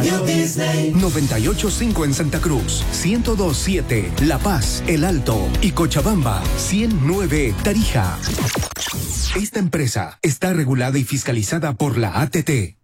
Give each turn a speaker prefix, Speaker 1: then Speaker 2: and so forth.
Speaker 1: Radio Disney.
Speaker 2: 98.5 en Santa Cruz, 102.7 La Paz, El Alto y Cochabamba, 109 Tarija. Esta empresa está regulada y fiscalizada por la ATT.